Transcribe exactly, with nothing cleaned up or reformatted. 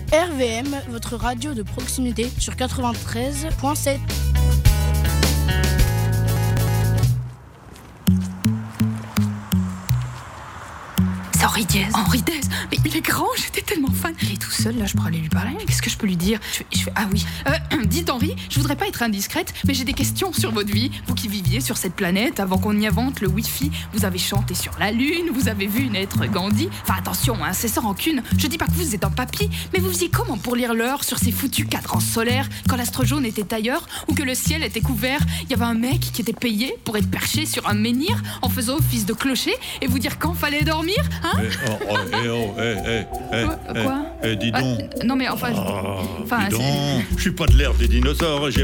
R V M, votre radio de proximité sur quatre-vingt-treize virgule sept. C'est Henri Dez. Henri Dez. Mais il est grand, j'étais tellement fan. Il est tout seul, là, je pourrais aller lui parler. Qu'est-ce que je peux lui dire? je fais, je fais, Ah oui. Euh, dites Henri, je voudrais pas être indiscrète, mais j'ai des questions sur votre vie. Vous qui viviez sur cette planète avant qu'on y invente le Wi-Fi, vous avez chanté sur la Lune, vous avez vu naître Gandhi. Enfin attention, hein, c'est sans rancune. Je dis pas que vous êtes un papy, mais vous faisiez comment pour lire l'heure sur ces foutus cadrans solaires quand l'astre jaune était ailleurs ou que le ciel était couvert? Il y avait un mec qui était payé pour être perché sur un menhir en faisant office de clocher et vous dire quand fallait dormir, hein? Eh, oh, oh, eh, oh, eh, eh, eh, Quoi, eh, quoi eh, dis Ah, donc. Non mais enfin, je- Oh, enfin, dis c'est- donc. Je suis pas de l'ère des dinosaures, j'ai